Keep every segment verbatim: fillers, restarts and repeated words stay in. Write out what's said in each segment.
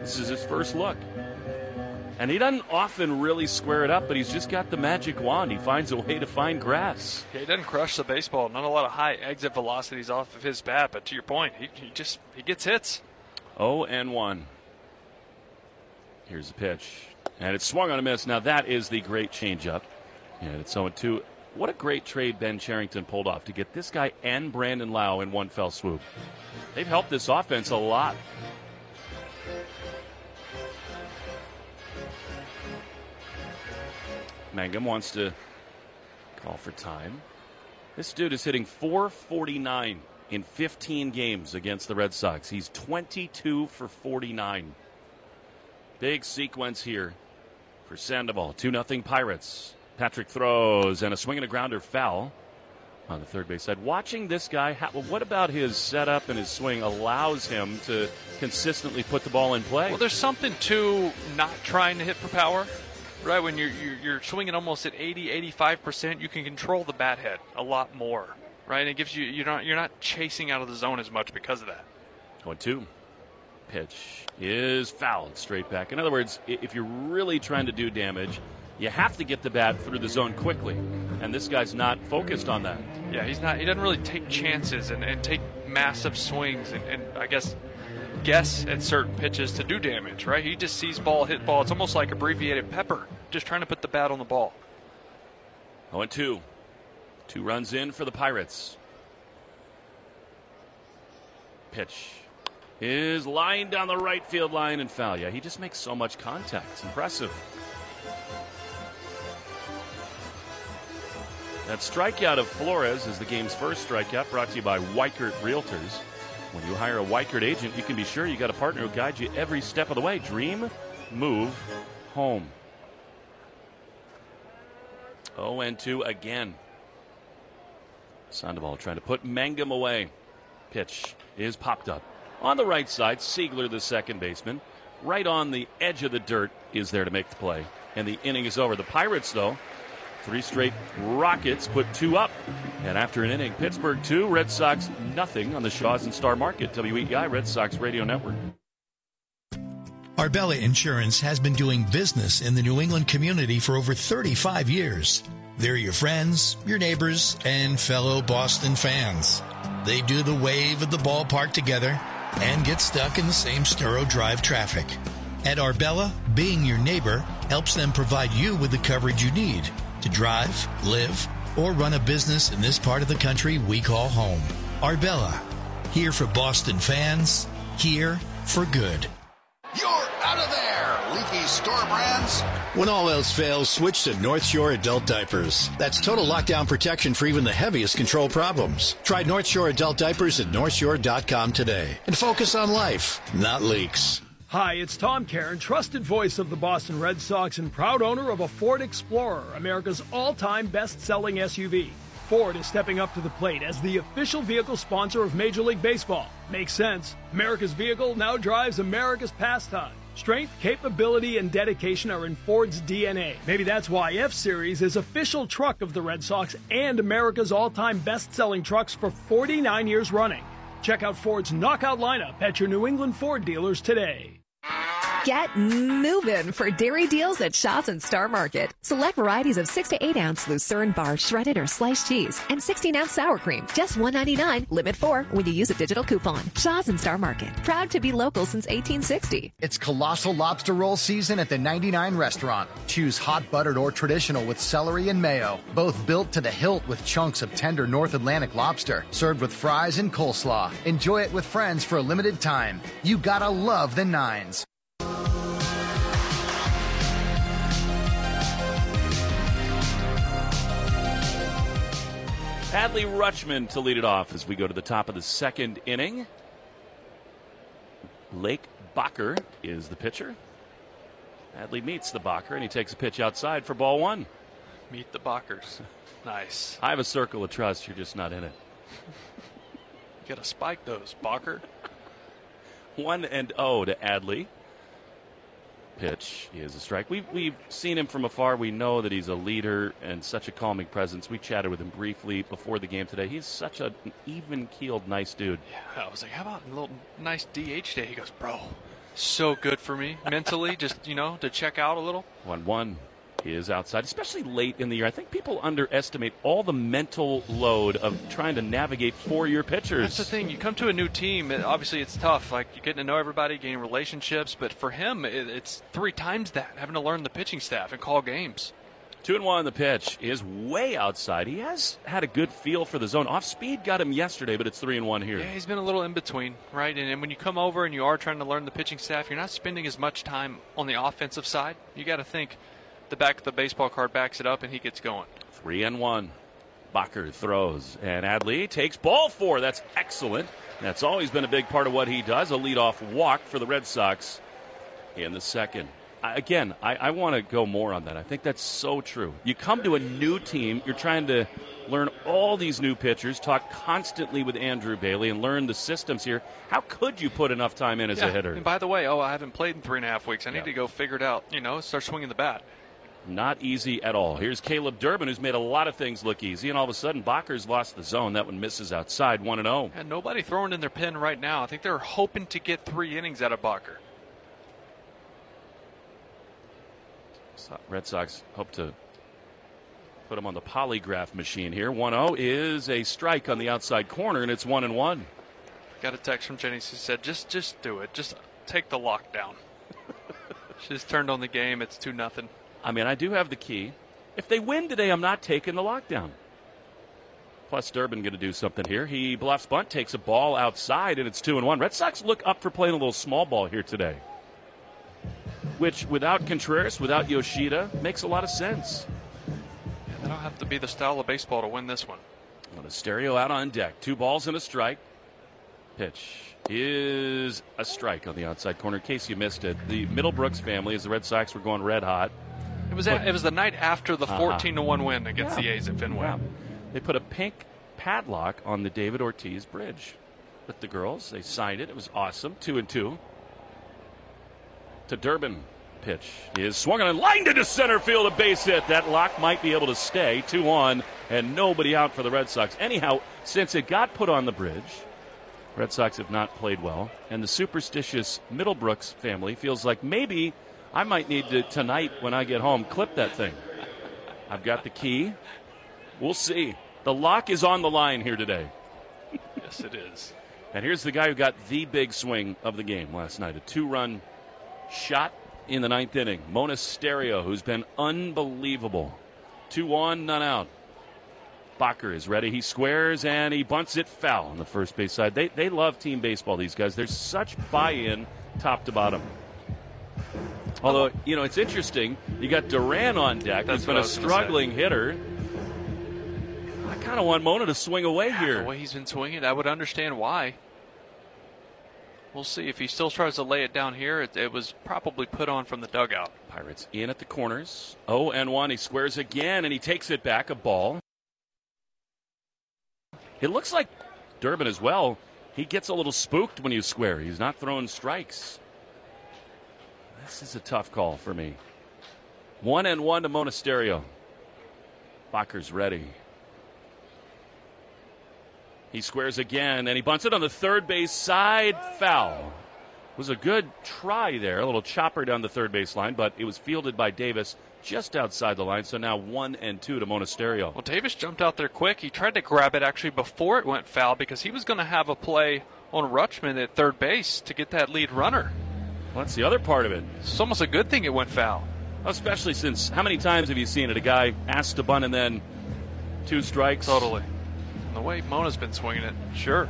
This is his first look. And he doesn't often really square it up, but he's just got the magic wand. He finds a way to find grass. Yeah, he doesn't crush the baseball. Not a lot of high exit velocities off of his bat, but to your point, he, he just he gets hits. oh and one. Here's the pitch. And it's swung on a miss. Now that is the great changeup. And it's oh and two. What a great trade Ben Cherington pulled off to get this guy and Brandon Lau in one fell swoop. They've helped this offense a lot. Mangum wants to call for time. This dude is hitting four forty-nine in fifteen games against the Red Sox. He's twenty-two for forty-nine. Big sequence here for Sandoval. two nothing Pirates. Patrick throws, and a swing and a grounder foul on the third base side. Watching this guy, how, what about his setup and his swing allows him to consistently put the ball in play? Well, there's something to not trying to hit for power. Right, when you're, you're you're swinging almost at eighty, eighty-five percent, you can control the bat head a lot more, right? And it gives you you're not you're not chasing out of the zone as much because of that. one two. Pitch is fouled straight back. In other words, if you're really trying to do damage, you have to get the bat through the zone quickly, and this guy's not focused on that. Yeah, he's not. He doesn't really take chances and, and take massive swings and, and I guess. guess at certain pitches to do damage, right? He just sees ball, hit ball. It's almost like abbreviated pepper, just trying to put the bat on the ball. oh and two. Two runs in for the Pirates. Pitch is lined down the right field line and foul. Yeah, he just makes so much contact. It's impressive. That strikeout of Flores is the game's first strikeout, brought to you by Weichert Realtors. When you hire a Weichert agent, you can be sure you got a partner who guides you every step of the way. Dream, move, home. oh and two again. Sandoval trying to put Mangum away. Pitch is popped up. On the right side, Siegler, the second baseman, right on the edge of the dirt, is there to make the play. And the inning is over. The Pirates, though, three straight rockets, put two up. And after an inning, Pittsburgh two, Red Sox nothing on the Shaw's and Star Market. W E E I, Red Sox Radio Network. Arbella Insurance has been doing business in the New England community for over thirty-five years. They're your friends, your neighbors, and fellow Boston fans. They do the wave at the ballpark together and get stuck in the same Sturrow Drive traffic. At Arbella, being your neighbor helps them provide you with the coverage you need to drive, live, or run a business in this part of the country we call home. Arbella, here for Boston fans, here for good. You're out of there, leaky store brands. When all else fails, switch to North Shore Adult Diapers. That's total lockdown protection for even the heaviest control problems. Try North Shore Adult Diapers at north shore dot com today and focus on life, not leaks. Hi, it's Tom Caron, trusted voice of the Boston Red Sox and proud owner of a Ford Explorer, America's all-time best-selling S U V. Ford is stepping up to the plate as the official vehicle sponsor of Major League Baseball. Makes sense. America's vehicle now drives America's pastime. Strength, capability, and dedication are in Ford's D N A. Maybe that's why F-Series is official truck of the Red Sox and America's all-time best-selling trucks for forty-nine years running. Check out Ford's knockout lineup at your New England Ford dealers today. Get moving for dairy deals at Shaw's and Star Market. Select varieties of six to eight ounce Lucerne bar, shredded or sliced cheese, and sixteen ounce sour cream. Just one ninety-nine, limit four when you use a digital coupon. Shaw's and Star Market. Proud to be local since eighteen sixty. It's colossal lobster roll season at the ninety-nine restaurant. Choose hot buttered or traditional with celery and mayo. Both built to the hilt with chunks of tender North Atlantic lobster. Served with fries and coleslaw. Enjoy it with friends for a limited time. You gotta love the nines. Adley Rutschman to lead it off as we go to the top of the second inning. Lake Bacher is the pitcher. Adley meets the Bacher, and he takes a pitch outside for ball one. Meet the Bachers. Nice. I have a circle of trust. You're just not in it. You got to spike those, Bacher. One and oh to Adley. Pitch is a strike. We've, we've seen him from afar. We know that he's a leader and such a calming presence. We chatted with him briefly before the game today. He's such a, an even-keeled, nice dude. Yeah, I was like, how about a little nice D H day? He goes, bro, So good for me mentally, just, you know, to check out a little. one one is outside, especially late in the year. I think people underestimate all the mental load of trying to navigate four-year pitchers. That's the thing. You come to a new team, it, obviously it's tough. Like, you're getting to know everybody, gaining relationships. But for him, it, it's three times that, having to learn the pitching staff and call games. Two and one, the pitch is way outside. He has had a good feel for the zone. Off speed got him yesterday, but it's three and one here. Yeah, he's been a little in between, right? And, and when you come over and you are trying to learn the pitching staff, you're not spending as much time on the offensive side. You got to think the back of the baseball card backs it up and he gets going. Three and one. Bacher throws, and Adley takes ball four. That's excellent. That's always been a big part of what he does. A leadoff walk for the Red Sox in the second. Again, I, I want to go more on that. I think that's so true. You come to a new team, you're trying to learn all these new pitchers, talk constantly with Andrew Bailey, and learn the systems here. How could you put enough time in as yeah, a hitter? And by the way, oh, I haven't played in three and a half weeks. I need yeah. to go figure it out, you know, start swinging the bat. Not easy at all. Here's Caleb Durbin, who's made a lot of things look easy, and all of a sudden, Bacher's lost the zone. That one misses outside, one and oh. And nobody throwing in their pen right now. I think they're hoping to get three innings out of Bacher. Red Sox hope to put him on the polygraph machine here. one oh is a strike on the outside corner, and it's one and one. Got a text from Jenny. She said, just just do it. Just take the lockdown. She just turned on the game. It's two nothing. I mean, I do have the key. If they win today, I'm not taking the lockdown. Plus, Durbin going to do something here. He bluffs bunt, takes a ball outside, and it's two and one. Red Sox look up for playing a little small ball here today, which without Contreras, without Yoshida, makes a lot of sense. Yeah, that'll have to be the style of baseball to win this one. Monasterio out on deck. Two balls and a strike. Pitch is a strike on the outside corner. In case you missed it, the Middlebrooks family, as the Red Sox were going red hot. It was a, it was the night after the fourteen to one win against yeah. the A's at Fenway. Yeah. They put a pink padlock on the David Ortiz bridge with the girls. They signed it. It was awesome. Two and two. To Durbin. Pitch is swung on and lined into center field, a base hit. That lock might be able to stay. Two on and nobody out for the Red Sox. Anyhow, since it got put on the bridge, Red Sox have not played well, and the superstitious Middlebrooks family feels like maybe I might need to, tonight when I get home, clip that thing. I've got the key. We'll see. The lock is on the line here today. Yes, it is. And here's the guy who got the big swing of the game last night. A two-run shot in the ninth inning. Monasterio, who's been unbelievable. Two on, none out. Bacher is ready. He squares, and he bunts it foul on the first base side. They, they love team baseball, these guys. There's such buy-in top to bottom. Although, you know, it's interesting. You got Duran on deck, That's who's been a struggling hitter. I kind of want Mona to swing away here. The way he's been swinging, I would understand why. We'll see. If he still tries to lay it down here, it, it was probably put on from the dugout. Pirates in at the corners. oh and one. He squares again, and he takes it back, a ball. It looks like Durbin as well. He gets a little spooked when you square. He's not throwing strikes. This is a tough call for me. One and one to Monasterio. Bacher's ready. He squares again, and he bunts it on the third base side. Foul. It was a good try there. A little chopper down the third base line, but it was fielded by Davis just outside the line. So now one and two to Monasterio. Well, Davis jumped out there quick. He tried to grab it actually before it went foul because he was going to have a play on Rutschman at third base to get that lead runner. Well, that's the other part of it. It's almost a good thing it went foul. Especially since, how many times have you seen it? A guy asked to bunt and then two strikes? Totally. And the way Mona's been swinging it, sure.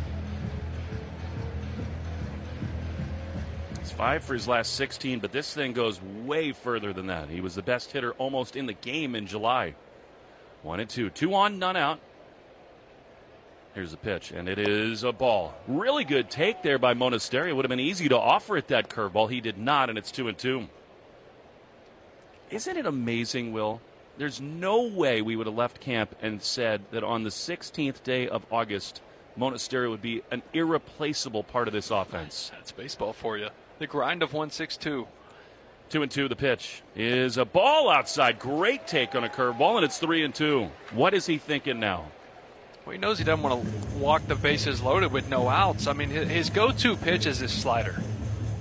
It's five for his last sixteen, but this thing goes way further than that. He was the best hitter almost in the game in July. One and two. Two on, none out. Here's the pitch, and it is a ball. Really good take there by Monasterio. Would have been easy to offer it that curveball. He did not, and it's two and two. Isn't it amazing, Will? There's no way we would have left camp and said that on the sixteenth day of August, Monasterio would be an irreplaceable part of this offense. That's baseball for you. The grind of one six two. Two and two, the pitch is a ball outside. Great take on a curveball, and it's three and two. What is he thinking now? Well, he knows he doesn't want to walk the bases loaded with no outs. I mean, his, his go-to pitch is his slider.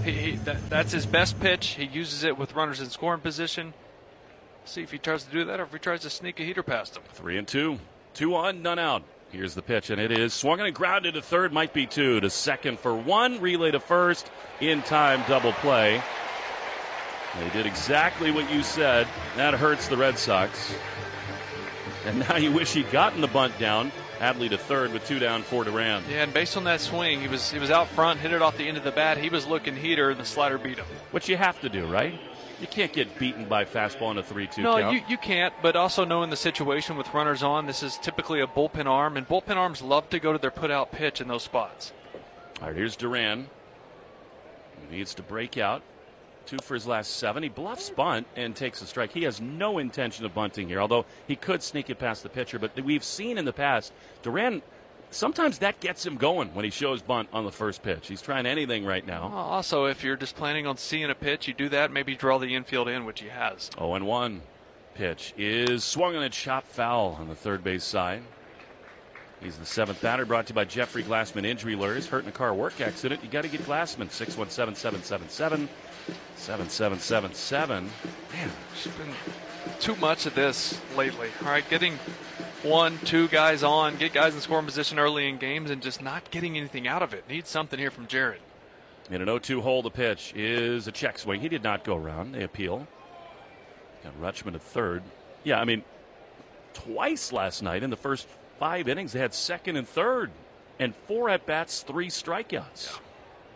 he, he, that, that's his best pitch. He uses it with runners in scoring position. See if he tries to do that or if he tries to sneak a heater past him. Three and two. Two on, none out. Here's the pitch, and it is swung and grounded to third, might be two. To second for one, relay to first, in time, double play. They did exactly what you said. That hurts the Red Sox. And now you wish he'd gotten the bunt down. Hadley to third with two down for Duran. Yeah, and based on that swing, he was he was out front, hit it off the end of the bat. He was looking heater, and the slider beat him. Which you have to do, right? You can't get beaten by fastball in a three two no, count. you, you can't, but also knowing the situation with runners on, this is typically a bullpen arm, and bullpen arms love to go to their put-out pitch in those spots. All right, here's Duran. He needs to break out. Two for his last seven. He bluffs bunt and takes a strike. He has no intention of bunting here, although he could sneak it past the pitcher. But we've seen in the past, Duran, sometimes that gets him going when he shows bunt on the first pitch. He's trying anything right now. Also, if you're just planning on seeing a pitch, you do that, maybe draw the infield in, which he has. oh and one pitch is swung on a chop foul on the third base side. He's the seventh batter, brought to you by Jeffrey Glassman Injury Lawyers. Hurt in a car work accident, you got to get Glassman. six one seven, seven seven seven, seven seven seven seven. Man, there's been too much of this lately. All right, getting one, two guys on, get guys in scoring position early in games, and just not getting anything out of it. Need something here from Jared. In an oh two hole, the pitch is a check swing. He did not go around. They appeal. Got Rutschman at third. Yeah, I mean, twice last night in the first five innings, they had second and third, and four at-bats, three strikeouts. Yeah.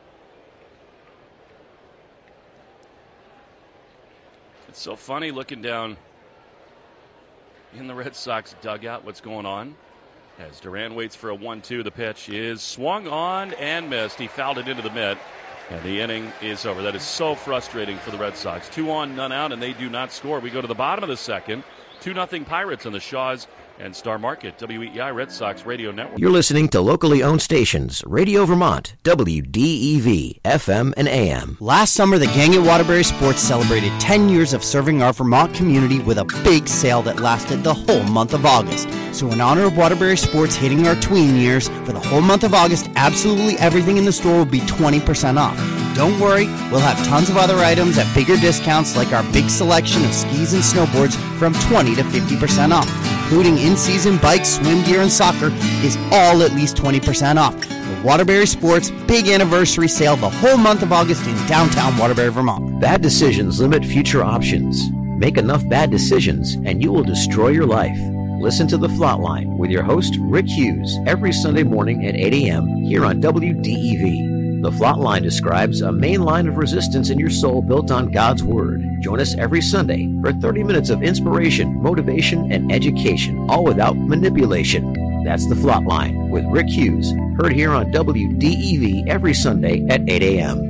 It's so funny looking down in the Red Sox dugout what's going on. As Duran waits for a one two, the pitch is swung on and missed. He fouled it into the mitt, and the inning is over. That is so frustrating for the Red Sox. Two on, none out, and they do not score. We go to the bottom of the second. two nothing Pirates on the Shaws and Star Market, W E E I Red Sox Radio Network. You're listening to locally owned stations, Radio Vermont, W D E V, F M and A M. Last summer, the gang at Waterbury Sports celebrated ten years of serving our Vermont community with a big sale that lasted the whole month of August. So in honor of Waterbury Sports hitting our tween years, for the whole month of August, absolutely everything in the store will be twenty percent off. Don't worry, we'll have tons of other items at bigger discounts like our big selection of skis and snowboards from twenty to fifty percent off. Including in-season bikes, swim gear, and soccer is all at least twenty percent off. The Waterbury Sports Big Anniversary Sale the whole month of August in downtown Waterbury, Vermont. Bad decisions limit future options. Make enough bad decisions and you will destroy your life. Listen to The Flatline with your host, Rick Hughes, every Sunday morning at eight a.m. here on W D E V. The Flatline describes a main line of resistance in your soul built on God's Word. Join us every Sunday for thirty minutes of inspiration, motivation, and education, all without manipulation. That's The Flatline with Rick Hughes, heard here on W D E V every Sunday at eight a.m.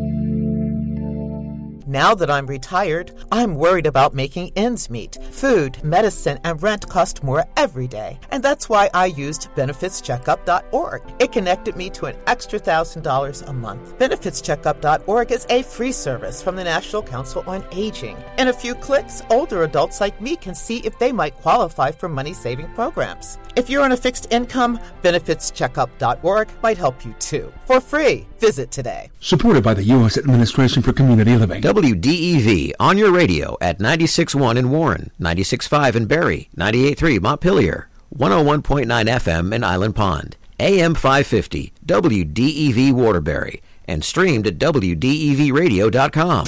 Now that I'm retired, I'm worried about making ends meet. Food, medicine, and rent cost more every day. And that's why I used benefits checkup dot org. It connected me to an extra one thousand dollars a month. benefits checkup dot org is a free service from the National Council on Aging. In a few clicks, older adults like me can see if they might qualify for money-saving programs. If you're on a fixed income, benefits checkup dot org might help you too. For free, visit today. Supported by the U S Administration for Community Living. W D E V on your radio at ninety-six point one in Warren, ninety-six point five in Barrie, ninety-eight point three Montpelier, one oh one point nine F M in Island Pond, A M five fifty, W D E V Waterbury, and streamed at W D E V radio dot com.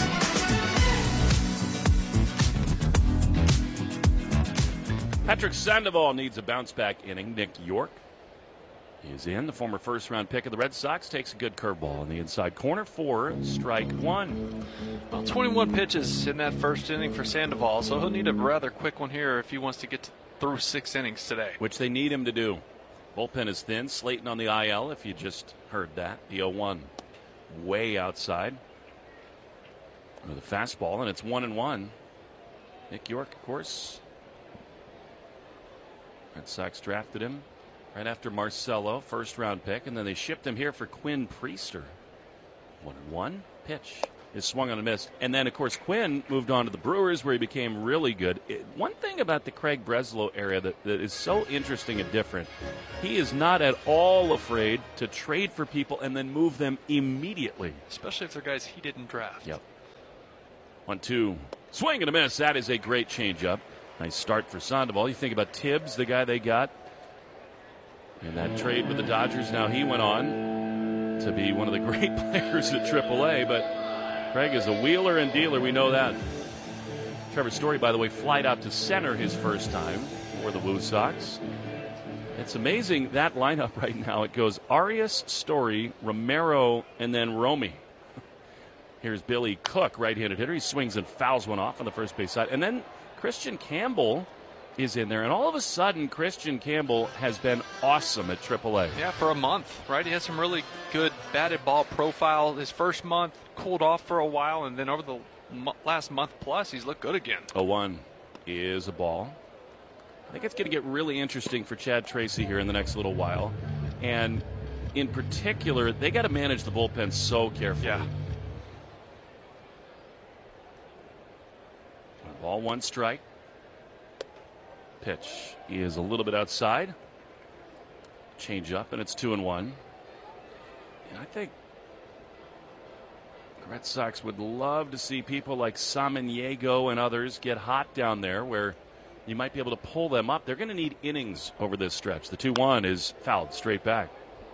Patrick Sandoval needs a bounce-back inning. Nick York is in. The former first-round pick of the Red Sox takes a good curveball in the inside corner for strike one. Well, twenty-one pitches in that first inning for Sandoval, so he'll need a rather quick one here if he wants to get to, through six innings today. Which they need him to do. Bullpen is thin. Slayton on the I L, if you just heard that. The oh one way outside with a fastball, and it's one and one. Nick York, of course. Red Sox drafted him right after Marcelo, first round pick, and then they shipped him here for Quinn Priester. One and one pitch is swung on a miss. And then, of course, Quinn moved on to the Brewers, where he became really good. It, one thing about the Craig Breslow area that, that is so interesting and different, he is not at all afraid to trade for people and then move them immediately. Especially if they're guys he didn't draft. Yep. One, two. Swing and a miss. That is a great changeup. Nice start for Sandoval. You think about Tibbs, the guy they got in that trade with the Dodgers. Now he went on to be one of the great players at triple A, but Craig is a wheeler and dealer. We know that. Trevor Story, by the way, flied out to center his first time for the Woo Sox. It's amazing, that lineup right now. It goes Arias, Story, Romero, and then Romy. Here's Billy Cook, right-handed hitter. He swings and fouls one off on the first base side. And then Christian Campbell is in there. And all of a sudden, Christian Campbell has been awesome at triple A. Yeah, for a month, right? He has some really good batted ball profile. His first month cooled off for a while, and then over the m- last month plus, he's looked good again. oh one is a ball. I think it's going to get really interesting for Chad Tracy here in the next little while. And in particular, they got to manage the bullpen so carefully. Yeah. Ball, one strike. Pitch is a little bit outside. Change up, and it's two and one. And I think the Red Sox would love to see people like Samaniego and others get hot down there, where you might be able to pull them up. They're going to need innings over this stretch. The two one is fouled straight back.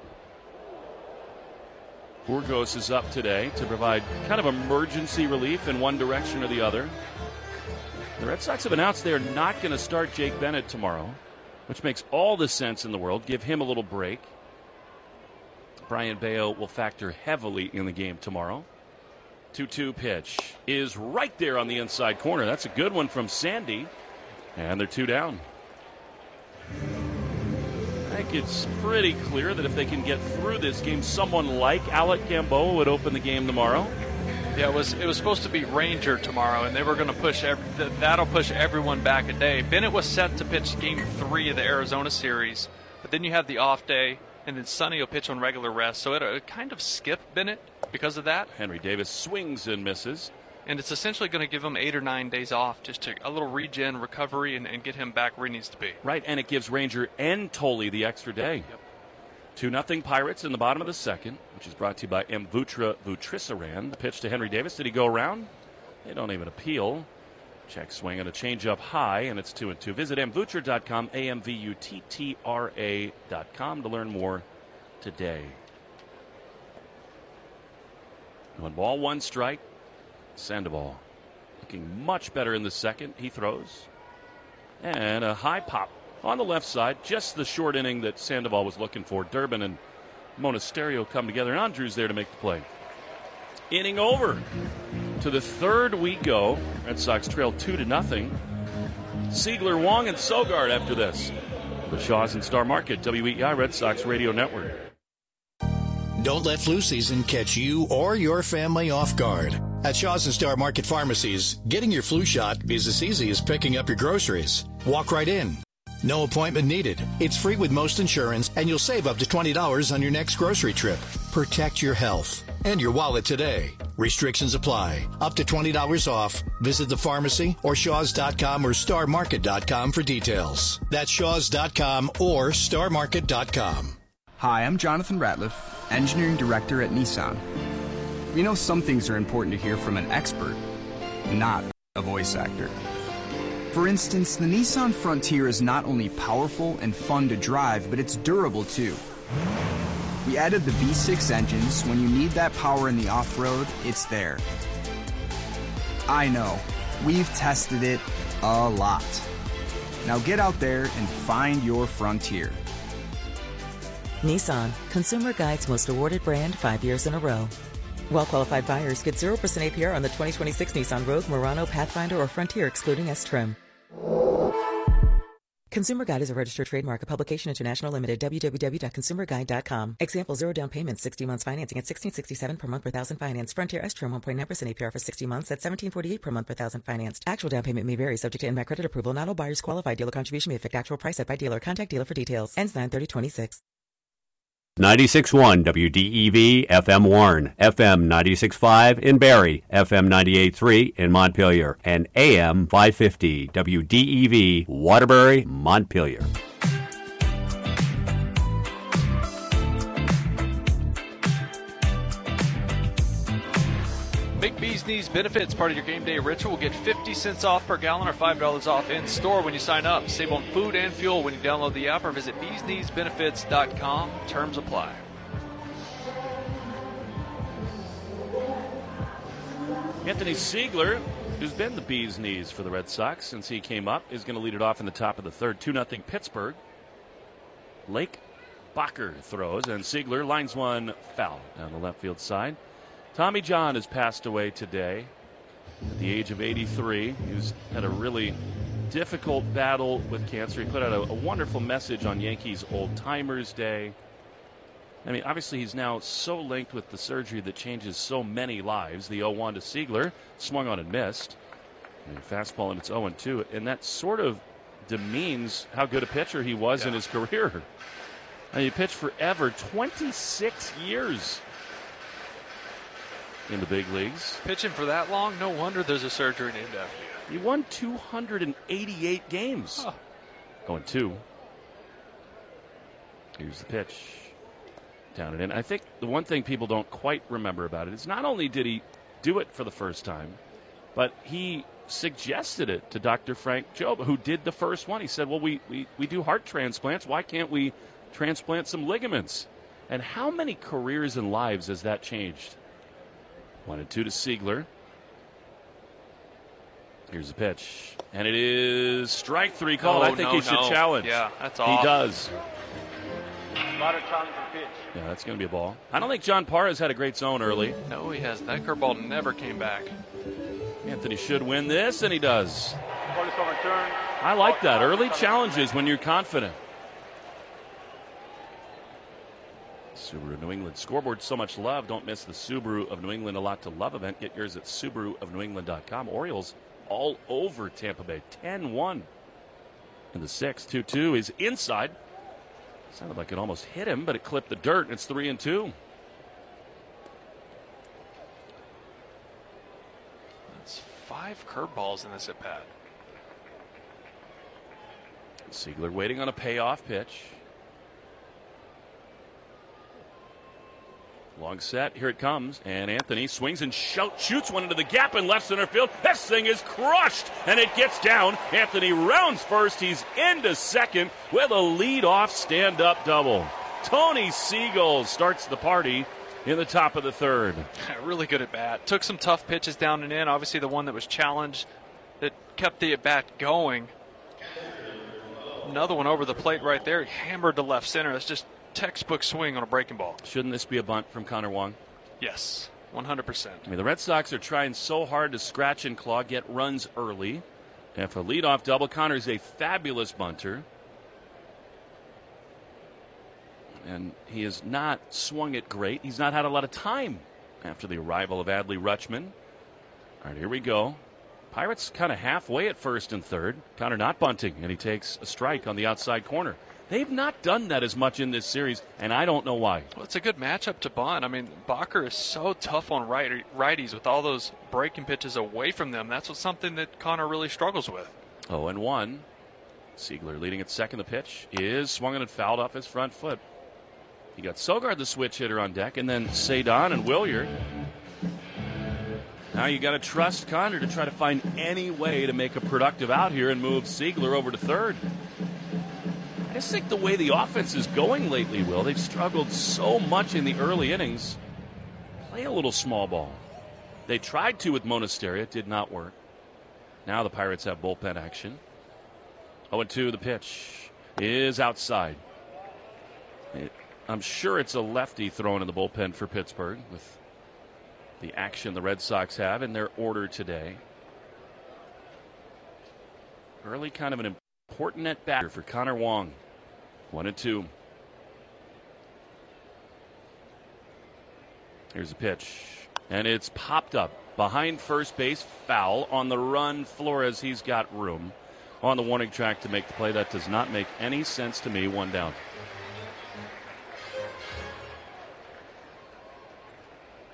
Burgos is up today to provide kind of emergency relief in one direction or the other. The Red Sox have announced they're not going to start Jake Bennett tomorrow, which makes all the sense in the world. Give him a little break. Brian Bayo will factor heavily in the game tomorrow. two two pitch is right there on the inside corner. That's a good one from Sandy. And they're two down. I think it's pretty clear that if they can get through this game, someone like Alec Gamboa would open the game tomorrow. Yeah, it was it was supposed to be Ranger tomorrow, and they were going to push every, that'll push everyone back a day. Bennett was set to pitch Game Three of the Arizona series, but then you have the off day, and then Sonny will pitch on regular rest, so it, it kind of skipped Bennett because of that. Henry Davis swings and misses, and it's essentially going to give him eight or nine days off, just to a little regen, recovery, and, and get him back where he needs to be. Right, and it gives Ranger and Tolley the extra day. Yep. two nothing Pirates in the bottom of the second, which is brought to you by Mvutra Vutrisiran. The pitch to Henry Davis. Did he go around? They don't even appeal. Check swing and a changeup high, and it's two and two. Visit M Vutra dot com, A M V U T T R A dot com to learn more today. One ball, one strike. Sandoval looking much better in the second. He throws. And a high pop on the left side, just the short inning that Sandoval was looking for. Durbin and Monasterio come together, and Andrew's there to make the play. Inning over. To the third we go. Red Sox trail two to nothing. Siegler, Wong, and Sogard after this. The Shaws and Star Market, W E I Red Sox Radio Network. Don't let flu season catch you or your family off guard. At Shaws and Star Market Pharmacies, getting your flu shot is as easy as picking up your groceries. Walk right in. No appointment needed. It's free with most insurance, and you'll save up to twenty dollars on your next grocery trip. Protect your health and your wallet today. Restrictions apply. Up to twenty dollars off. Visit the pharmacy or shaws dot com or star market dot com for details. That's shaws dot com or star market dot com. Hi, I'm Jonathan Ratliff, Engineering Director at Nissan. We know some things are important to hear from an expert, not a voice actor. For instance, the Nissan Frontier is not only powerful and fun to drive, but it's durable too. We added the V six engines. When you need that power in the off-road, it's there. I know, we've tested it a lot. Now get out there and find your Frontier. Nissan, Consumer Guide's most awarded brand five years in a row. Well-qualified buyers get zero percent A P R on the twenty twenty-six Nissan Rogue, Murano, Pathfinder, or Frontier, excluding S-Trim. Consumer Guide is a registered trademark, a publication international limited, w w w dot consumer guide dot com. Example, zero down payment, sixty months financing at sixteen sixty-seven per month per thousand finance. Frontier S-Trim, one point nine percent A P R for sixty months at seventeen forty-eight per month per thousand financed. Actual down payment may vary, subject to in-bank credit approval. Not all buyers qualify. Dealer contribution may affect actual price set by dealer. Contact dealer for details. Ends nine thirty twenty-six. ninety-six point one W D E V F M Warren, F M ninety-six point five in Barrie, F M ninety-eight point three in Montpelier, and A M five fifty W D E V Waterbury, Montpelier. Make Bees Knees Benefits part of your game day ritual. Get fifty cents off per gallon or five dollars off in store when you sign up. Save on food and fuel when you download the app or visit bees knees benefits dot com. Terms apply. Anthony Siegler, who's been the bee's knees for the Red Sox since he came up, is going to lead it off in the top of the third. two nothing Pittsburgh. Lake Bacher throws, and Siegler lines one foul down the left field side. Tommy John has passed away today at the age of eighty-three. He's had a really difficult battle with cancer. He put out a, a wonderful message on Yankees Old Timers Day. I mean, obviously he's now so linked with the surgery that changes so many lives. The oh one to Siegler, swung on and missed. I mean, fastball, and it's oh and two. And that sort of demeans how good a pitcher he was yeah. in his career. I mean, he pitched forever, twenty-six years. In the big leagues. Pitching for that long? No wonder there's a surgery named after you. He won two hundred eighty-eight games. Huh. Going two. Here's the pitch. Down and in. I think the one thing people don't quite remember about it is not only did he do it for the first time, but he suggested it to Doctor Frank Joba, who did the first one. He said, well, we, we, we do heart transplants. Why can't we transplant some ligaments? And how many careers and lives has that changed? One and two to Siegler. Here's the pitch. And it is strike three called. No, I think no, he should no. challenge. Yeah, that's all. He does. A lot of challenge for pitch. Yeah, that's going to be a ball. I don't think John Parra has had a great zone early. No, he hasn't. That curveball never came back. Anthony should win this, and he does. Ball is overturned. I like that. Early challenges when you're confident. Subaru of New England scoreboard, so much love. Don't miss the Subaru of New England A Lot to Love event. Get yours at Subaru of New England dot com. Orioles all over Tampa Bay. ten one in the sixth. two two is inside. Sounded like it almost hit him, but it clipped the dirt, and it's three and two. That's five curveballs in this at bat. Siegler waiting on a payoff pitch. Long set, here it comes, and Anthony swings and shoot, shoots one into the gap in left center field. This thing is crushed, and it gets down. Anthony rounds first. He's into second with a leadoff stand-up double. Tony Siegel starts the party in the top of the third. Really good at bat. Took some tough pitches down and in. Obviously the one that was challenged that kept the at bat going. Another one over the plate right there. He hammered to left center. That's just textbook swing on a breaking ball. Shouldn't this be a bunt from Connor Wong? Yes, one hundred percent. I mean, the Red Sox are trying so hard to scratch and claw, get runs early. And for a leadoff double, Connor's a fabulous bunter. And he has not swung it great. He's not had a lot of time after the arrival of Adley Rutschman. All right, here we go. Pirates kind of halfway at first and third. Connor not bunting, and he takes a strike on the outside corner. They've not done that as much in this series, and I don't know why. Well, it's a good matchup to bunt. I mean, Bacher is so tough on righty, righties with all those breaking pitches away from them. That's what, something that Connor really struggles with. oh and one. Siegler leading at second. The pitch is swung and fouled off his front foot. You got Sogard, the switch hitter, on deck, and then Cedon and Williard. Now you got to trust Connor to try to find any way to make a productive out here and move Siegler over to third. I just think the way the offense is going lately, Will, they've struggled so much in the early innings. Play a little small ball. They tried to with Monasterio. It did not work. Now the Pirates have bullpen action. oh and two, the pitch is outside. It, I'm sure it's a lefty thrown in the bullpen for Pittsburgh with the action the Red Sox have in their order today. Early kind of an important at bat for Connor Wong. One and two. Here's a pitch. And it's popped up behind first base. Foul on the run. Flores, he's got room on the warning track to make the play. That does not make any sense to me. One down.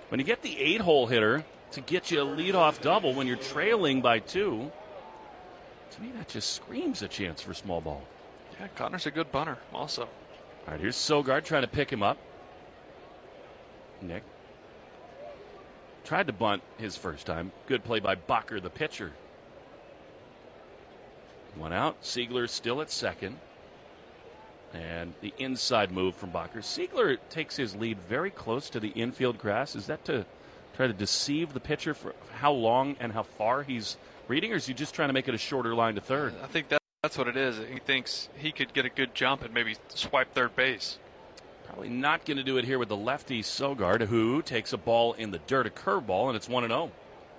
When you get the eight-hole hitter to get you a leadoff double when you're trailing by two, to me that just screams a chance for small ball. Yeah, Connor's a good bunter also. All right, here's Sogard trying to pick him up. Nick tried to bunt his first time. Good play by Bacher, the pitcher. One out. Siegler still at second. And the inside move from Bacher. Siegler takes his lead very close to the infield grass. Is that to try to deceive the pitcher for how long and how far he's reading, or is he just trying to make it a shorter line to third? I think that, that's what it is. He thinks he could get a good jump and maybe swipe third base. Probably not going to do it here with the lefty Sogard, who takes a ball in the dirt, a curveball, and it's one and oh.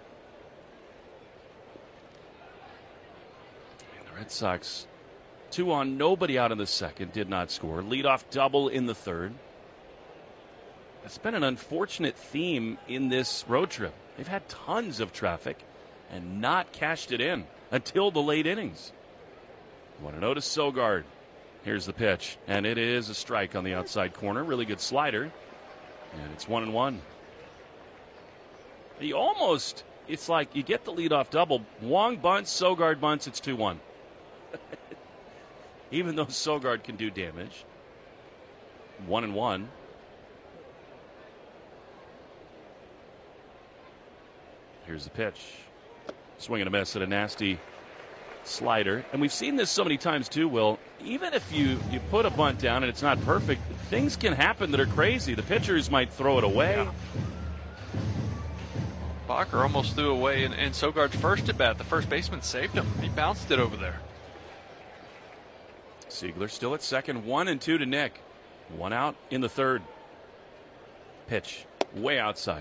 And the Red Sox, two on, nobody out in the second, did not score. Leadoff double in the third. It's been an unfortunate theme in this road trip. They've had tons of traffic and not cashed it in until the late innings. one and oh to Sogard. Here's the pitch, and it is a strike on the outside corner. Really good slider, and it's one and one. He almost, it's like you get the leadoff double. Wong bunts, Sogard bunts, it's two one. Even though Sogard can do damage. One and one. Here's the pitch. Swing and a miss at a nasty slider. And we've seen this so many times too, Will. Even if you, you put a bunt down and it's not perfect, things can happen that are crazy. The pitchers might throw it away. Yeah. Bacher almost threw away in, in Sogard's first at bat. The first baseman saved him. He bounced it over there. Siegler still at second. One and two to Nick. One out in the third. Pitch way outside.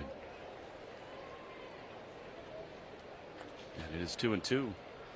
And it is two and two.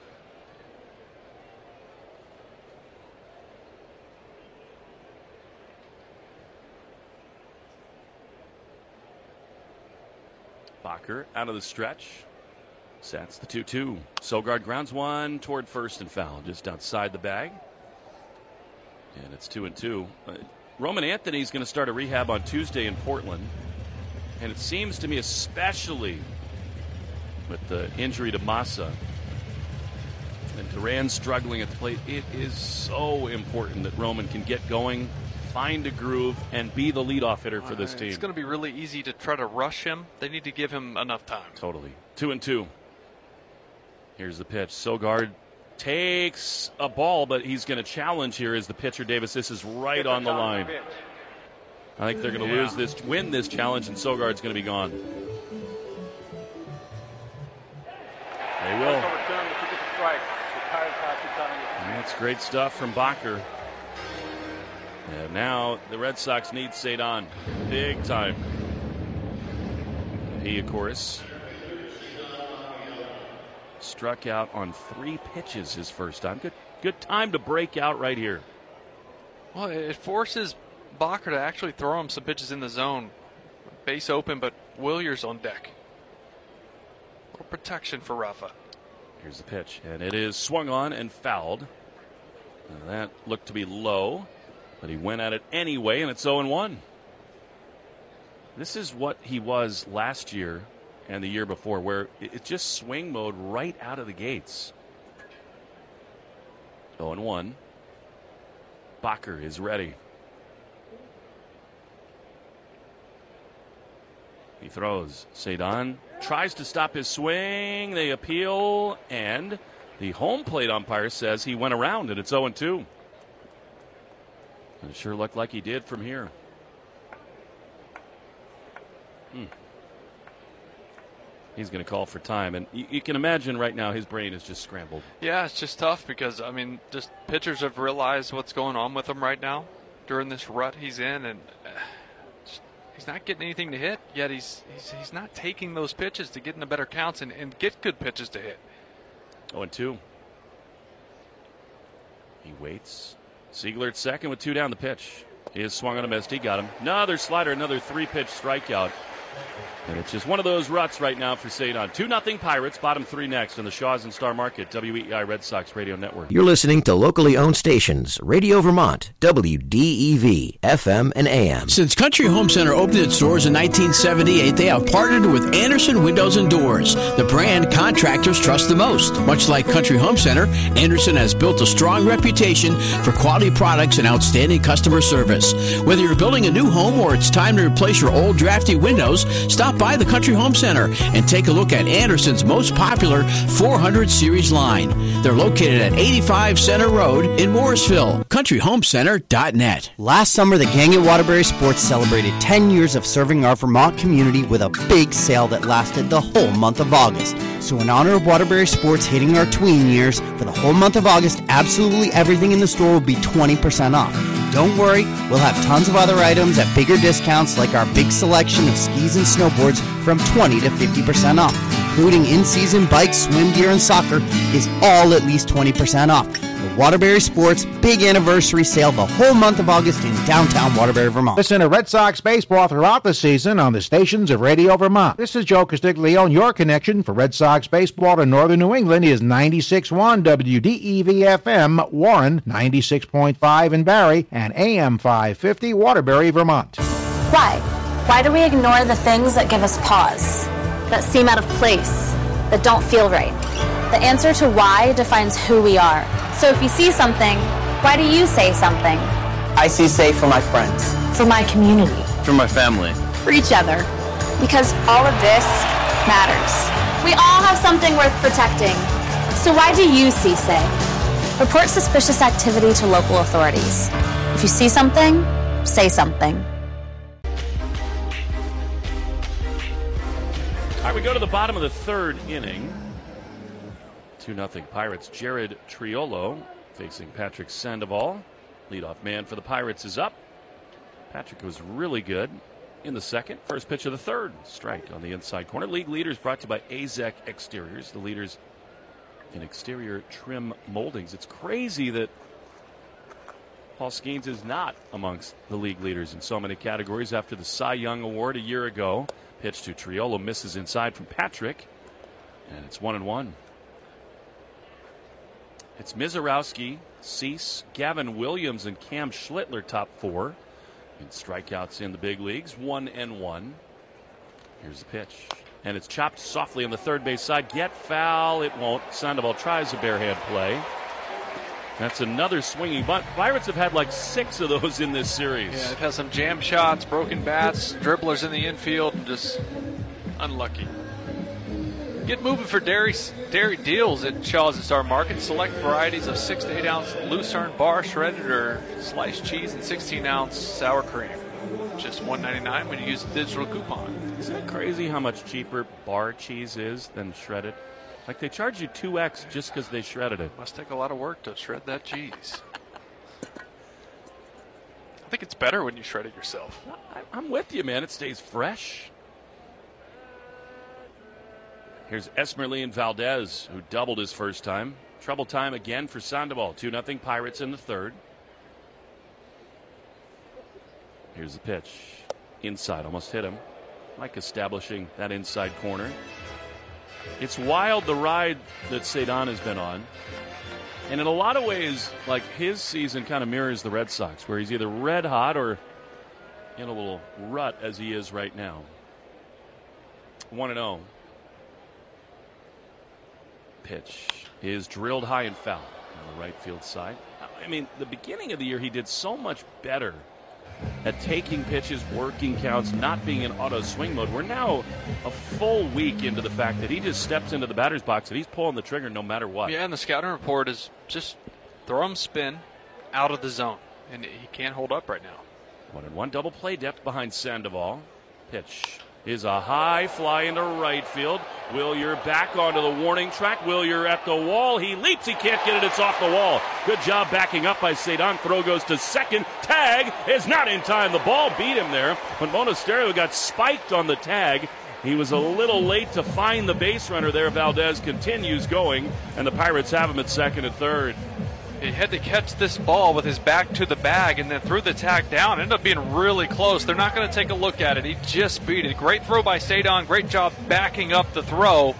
Bacher out of the stretch. Sets the two two. Sogard grounds one toward first and foul, just outside the bag. And it's two and two. Uh, Roman Anthony's going to start a rehab on Tuesday in Portland. And it seems to me, especially with the injury to Massa and Duran struggling at the plate, it is so important that Roman can get going, find a groove, and be the leadoff hitter for this team. It's going to be really easy to try to rush him. They need to give him enough time. Totally. Two and two. Here's the pitch. Sogard takes a ball, but he's going to challenge here as the pitcher, Davis. This is right on the line. I think they're going to yeah. lose this, win this challenge, and Sogard's going to be gone. They will. And that's great stuff from Bacher. And now the Red Sox need Cedon big time. He, of course, struck out on three pitches his first time. Good, good time to break out right here. Well, it forces Bacher to actually throw him some pitches in the zone. Base open, but Williers on deck. A little protection for Rafa. Here's the pitch, and it is swung on and fouled. Now that looked to be low, but he went at it anyway, and it's oh and one. This is what he was last year and the year before, where it's just swing mode right out of the gates. oh and one. Bacher is ready. He throws. Cedon tries to stop his swing. They appeal, and the home plate umpire says he went around, and it's oh and two. It sure looked like he did from here. Hmm. He's going to call for time, and you, you can imagine right now his brain is just scrambled. Yeah, it's just tough because, I mean, just pitchers have realized what's going on with him right now during this rut he's in, and uh, just, he's not getting anything to hit, yet he's he's, he's not taking those pitches to get into better counts and, and get good pitches to hit. oh and two. He waits. Siegler at second with two down. The pitch is swung on a miss. He got him. Another slider, another three-pitch strikeout. And it's just one of those ruts right now for Saint-On. two nothing Pirates, bottom three next on the Shaws and Star Market, W E I Red Sox Radio Network. You're listening to locally owned stations, Radio Vermont, W D E V, F M and A M. Since Country Home Center opened its doors in nineteen seventy-eight, they have partnered with Anderson Windows and Doors, the brand contractors trust the most. Much like Country Home Center, Anderson has built a strong reputation for quality products and outstanding customer service. Whether you're building a new home or it's time to replace your old drafty windows, stop by the Country Home Center and take a look at Anderson's most popular four hundred series line. They're located at eighty-five Center Road in Morrisville. country home center dot net. Last summer, the gang at Waterbury Sports celebrated ten years of serving our Vermont community with a big sale that lasted the whole month of August. So in honor of Waterbury Sports hitting our tween years, for the whole month of August, absolutely everything in the store will be twenty percent off. Don't worry, we'll have tons of other items at bigger discounts like our big selection of skis and snowboards from twenty to fifty percent off, including in-season bikes, swim gear, and soccer is all at least twenty percent off. The Waterbury Sports big anniversary sale the whole month of August in downtown Waterbury, Vermont. Listen to Red Sox baseball throughout the season on the stations of Radio Vermont. This is Joe Castiglione. Your connection for Red Sox baseball to northern New England is ninety-six point one W D E V F M Warren, ninety-six point five in Barrie, and A M five fifty Waterbury, Vermont. Why? Why do we ignore the things that give us pause, that seem out of place, that don't feel right? The answer to why defines who we are. So if you see something, why do you say something? I see safe for my friends. For my community. For my family. For each other. Because all of this matters. We all have something worth protecting. So why do you see say? Report suspicious activity to local authorities. If you see something, say something. All right, we go to the bottom of the third inning. two nothing Pirates. Jared Triolo facing Patrick Sandoval. Leadoff man for the Pirates is up. Patrick was really good in the second. First pitch of the third. Strike on the inside corner. League leaders brought to you by Azek Exteriors, the leaders in exterior trim moldings. It's crazy that Paul Skeens is not amongst the league leaders in so many categories after the Cy Young Award a year ago. Pitch to Triolo, misses inside from Patrick, and it's one and one. It's Mizorowski, Cease, Gavin Williams, and Cam Schlittler top four in strikeouts in the big leagues. One and one. Here's the pitch, and it's chopped softly on the third base side. Get foul, it won't. Sandoval tries a barehand play. That's another swinging bunt. Pirates have had like six of those in this series. Yeah, they've had some jam shots, broken bats, dribblers in the infield, and just unlucky. Get moving for dairy, dairy deals at Shaw's and Star Market. Select varieties of six to eight ounce Lucerne bar shredded or sliced cheese and sixteen ounce sour cream. Just one ninety-nine when you use the digital coupon. Isn't it crazy how much cheaper bar cheese is than shredded? Like, they charge you two X just because they shredded it. Must take a lot of work to shred that cheese. I think it's better when you shred it yourself. I, I'm with you, man. It stays fresh. Here's Esmeralyn Valdez, who doubled his first time. Trouble time again for Sandoval. two nothing Pirates in the third. Here's the pitch. Inside, almost hit him. Like establishing that inside corner. It's wild, the ride that Saint-On has been on. And in a lot of ways, like, his season kind of mirrors the Red Sox, where he's either red hot or in a little rut as he is right now. one and oh. Pitch is drilled high and foul on the right field side. I mean, the beginning of the year, he did so much better at taking pitches, working counts, not being in auto swing mode. We're now a full week into the fact that he just steps into the batter's box and he's pulling the trigger no matter what. Yeah, and the scouting report is just throw him spin out of the zone, and he can't hold up right now. One and one, double play depth behind Sandoval. Pitch is a high fly into right field. Willier back onto the warning track. Willier at the wall. He leaps. He can't get it. It's off the wall. Good job backing up by Saint-On. Throw goes to second. Tag is not in time. The ball beat him there. When Monasterio got spiked on the tag, he was a little late to find the base runner there. Valdez continues going, and the Pirates have him at second and third. He had to catch this ball with his back to the bag and then threw the tag down. Ended up being really close. They're not going to take a look at it. He just beat it. Great throw by Sadon. Great job backing up the throw.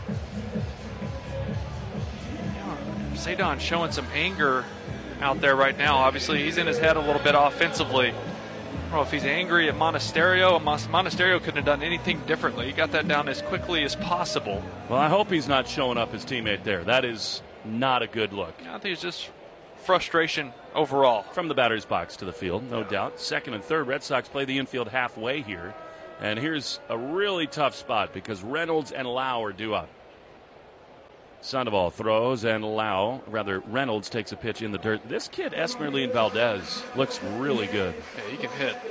Sadon showing some anger out there right now. Obviously, he's in his head a little bit offensively. I don't know if he's angry at Monasterio. Monasterio couldn't have done anything differently. He got that down as quickly as possible. Well, I hope he's not showing up his teammate there. That is not a good look. I think it's just frustration overall. From the batter's box to the field, no doubt. Second and third, Red Sox play the infield halfway here. And here's a really tough spot because Reynolds and Lau are due up. Sandoval throws, and Lau, rather Reynolds, takes a pitch in the dirt. This kid, Esmeralyn Valdez, looks really good. Yeah, he can hit.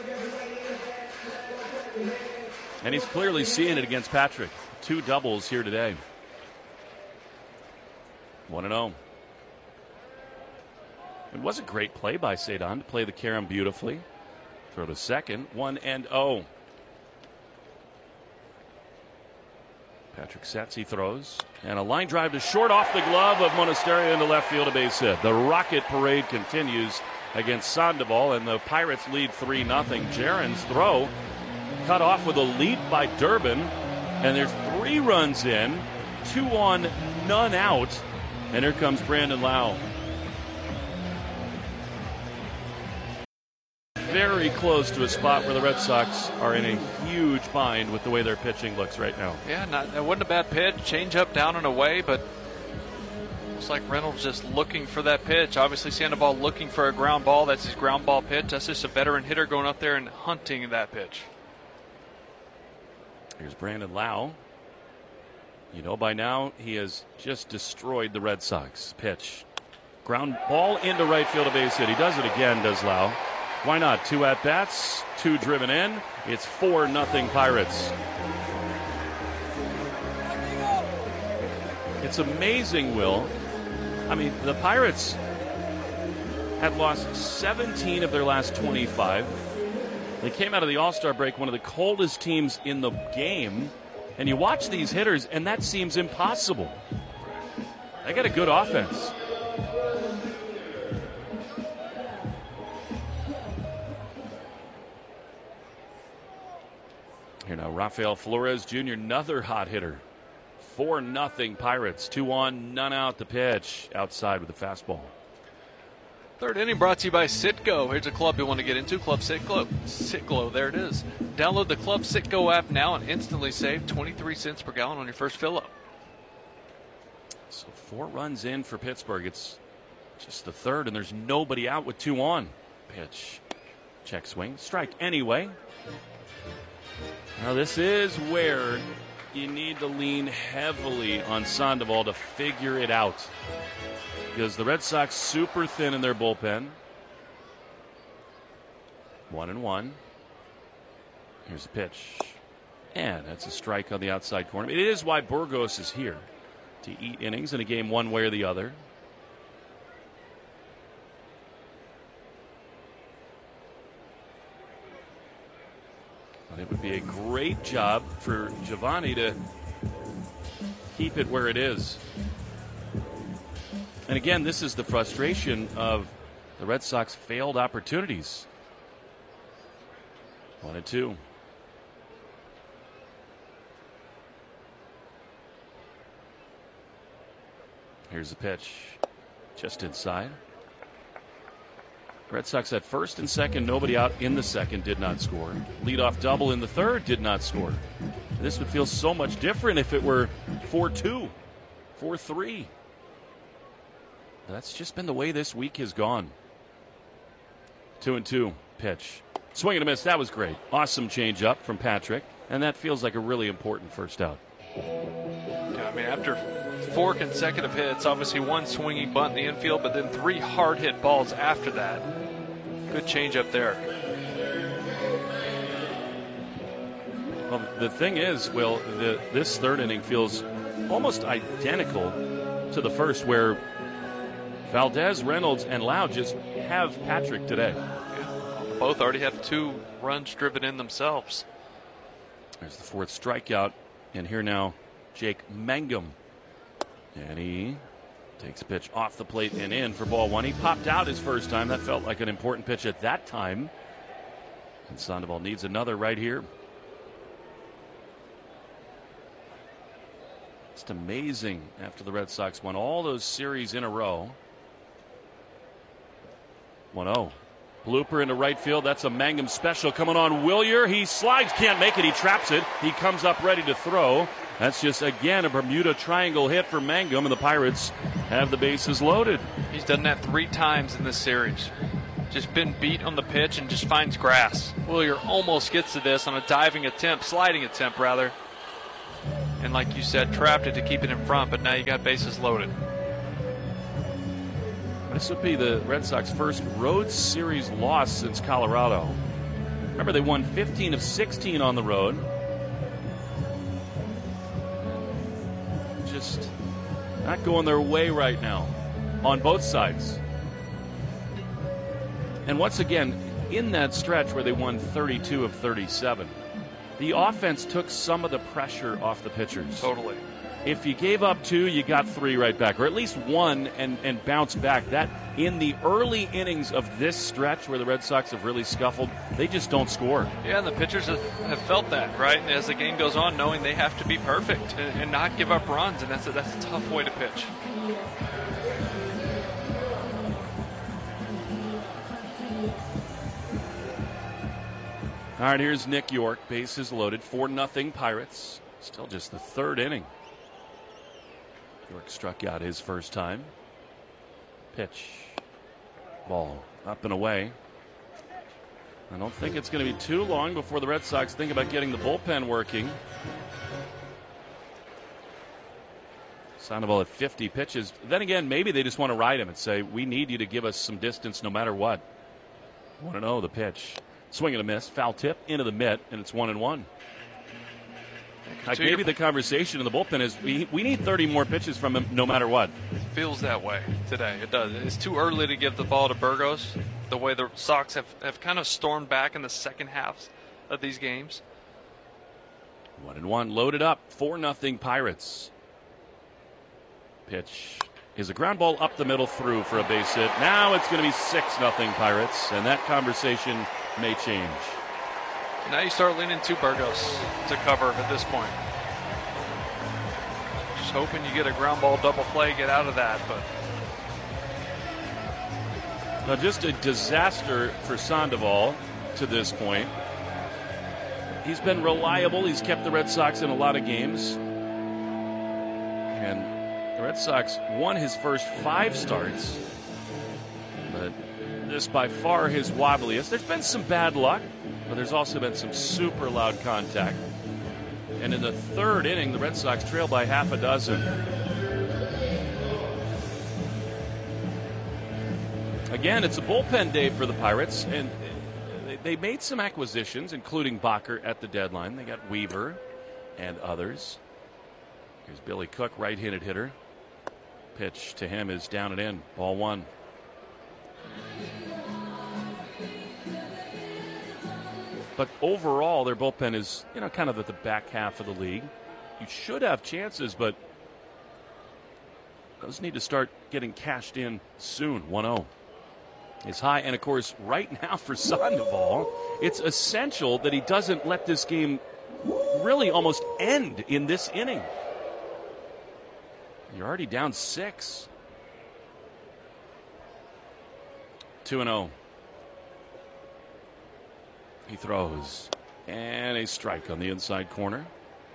And he's clearly seeing it against Patrick. Two doubles here today. one and oh. It was a great play by Sadon to play the carom beautifully. Throw to second. one and oh. Patrick sets, he throws. And a line drive to short off the glove of Monasterio into left field, a base hit. The rocket parade continues against Sandoval, and the Pirates lead three nothing. Jaron's throw cut off with a leap by Durbin. And there's three runs in, two on, none out. And here comes Brandon Lau. Very close to a spot where the Red Sox are in a huge bind with the way their pitching looks right now. Yeah, not, it wasn't a bad pitch. Change up, down and away, but looks like Reynolds just looking for that pitch. Obviously, Sandoval looking for a ground ball. That's his ground ball pitch. That's just a veteran hitter going up there and hunting that pitch. Here's Brandon Lau. You know, by now he has just destroyed the Red Sox. Pitch. Ground ball into right field, a base hit. He does it again, does Lau. Why not? Two at-bats, two driven in. It's four nothing Pirates. It's amazing, Will. I mean, the Pirates had lost seventeen of their last twenty-five. They came out of the All-Star break one of the coldest teams in the game. And you watch these hitters, and that seems impossible. They got a good offense. Here now, Rafael Flores Junior, another hot hitter. four nothing Pirates. Two on, none out the pitch. Outside with the fastball. Third inning brought to you by Citgo. Here's a club you want to get into. Club Citgo. Citgo, there it is. Download the Club Citgo app now and instantly save twenty-three cents per gallon on your first fill-up. So four runs in for Pittsburgh. It's just the third, and there's nobody out with two on. Pitch. Check swing. Strike anyway. Now this is where you need to lean heavily on Sandoval to figure it out. Because the Red Sox super thin in their bullpen. One and one. Here's a pitch. And that's a strike on the outside corner. It is why Burgos is here. To eat innings in a game one way or the other. But it would be a great job for Giovanni to keep it where it is. And again, this is the frustration of the Red Sox failed opportunities. One and two. Here's the pitch. Just inside. Red Sox at first and second, nobody out in the second, did not score. Leadoff double in the third, did not score. This would feel so much different if it were four two, four three. That's just been the way this week has gone. Two and two, pitch. Swing and a miss, that was great. Awesome change up from Patrick, and that feels like a really important first out. Yeah, I mean, after four consecutive hits, obviously one swinging bunt in the infield, but then three hard hit balls after that. Good change up there. Well, the thing is, Will, the, this third inning feels almost identical to the first, where Valdez, Reynolds, and Lau just have Patrick today. Yeah, both already have two runs driven in themselves. There's the fourth strikeout, and here now, Jake Mangum. And he Takes a pitch off the plate and in for ball one. He popped out his first time. That felt like an important pitch at that time. And Sandoval needs another right here. Just amazing after the Red Sox won all those series in a row. one oh. Blooper into right field. That's a Mangum special coming on Willier. He slides, can't make it. He traps it. He comes up ready to throw. That's just, again, a Bermuda Triangle hit for Mangum, and the Pirates have the bases loaded. He's done that three times in this series. Just been beat on the pitch and just finds grass. Willier almost gets to this on a diving attempt, sliding attempt, rather. And like you said, trapped it to keep it in front, but now you got bases loaded. This would be the Red Sox first road series loss since Colorado. Remember, they won fifteen of sixteen on the road. Just not going their way right now on both sides. And once again, in that stretch where they won thirty-two of thirty-seven, the offense took some of the pressure off the pitchers. Totally. If you gave up two, you got three right back, or at least one and, and bounced back. That in the early innings of this stretch where the Red Sox have really scuffled, they just don't score. Yeah, and the pitchers have, have felt that, right? And as the game goes on, knowing they have to be perfect and, and not give up runs, and that's a, that's a tough way to pitch. All right, here's Nick York. Bases loaded. four nothing Pirates. Still just the third inning. York struck out his first time. Pitch. Ball up and away. I don't think it's going to be too long before the Red Sox think about getting the bullpen working. Sandoval at fifty pitches. Then again, maybe they just want to ride him and say, we need you to give us some distance no matter what. one and oh the pitch. Swing and a miss. Foul tip into the mitt, and it's one and one. Like maybe the conversation in the bullpen is we, we need thirty more pitches from him no matter what. It feels that way today. It does. It's too early to give the ball to Burgos, the way the Sox have, have kind of stormed back in the second halves of these games. One and one loaded up. four nothing Pirates. Pitch is a ground ball up the middle through for a base hit. Now it's going to be six nothing Pirates, and that conversation may change. Now you start leaning to Burgos to cover at this point. Just hoping you get a ground ball double play, get out of that. But now just a disaster for Sandoval to this point. He's been reliable. He's kept the Red Sox in a lot of games. And the Red Sox won his first five starts. But this by far his wobbliest. There's been some bad luck, but there's also been some super loud contact. And in the third inning, the Red Sox trail by half a dozen. Again, it's a bullpen day for the Pirates, and they made some acquisitions, including Bacher at the deadline. They got Weaver and others. Here's Billy Cook, right-handed hitter. Pitch to him is down and in. Ball one. But overall, their bullpen is, you know, kind of at the back half of the league. You should have chances, but those need to start getting cashed in soon. one oh is high. And, of course, right now for Sandoval, it's essential that he doesn't let this game really almost end in this inning. You're already down six. two and oh. He throws. And a strike on the inside corner.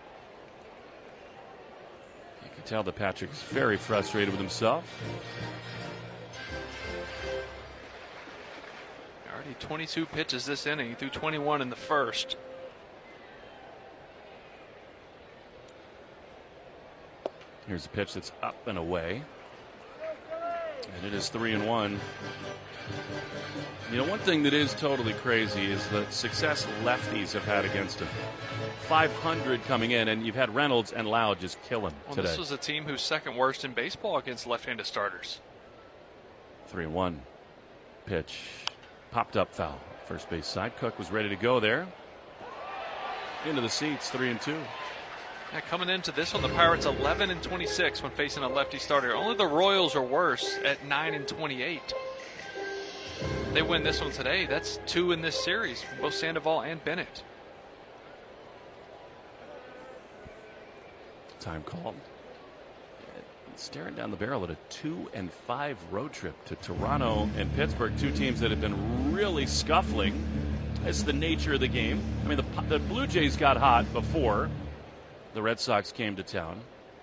You can tell that Patrick's very frustrated with himself. Already twenty-two pitches this inning. He threw twenty-one in the first. Here's a pitch that's up and away. And it is three and one. You know, one thing that is totally crazy is the success lefties have had against him. five hundred coming in, and you've had Reynolds and Loud just kill him well, today. This was a team who's second worst in baseball against left-handed starters. Three and one. Pitch. Popped up foul. First base side. Cook was ready to go there. Into the seats, three and two. Yeah, coming into this one, the Pirates eleven and twenty-six when facing a lefty starter. Only the Royals are worse at nine and twenty-eight. They win this one today. That's two in this series, both Sandoval and Bennett. Time called. Staring down the barrel at a two and five road trip to Toronto and Pittsburgh, two teams that have been really scuffling. It's the nature of the game. I mean, the, the Blue Jays got hot before the Red Sox came to town.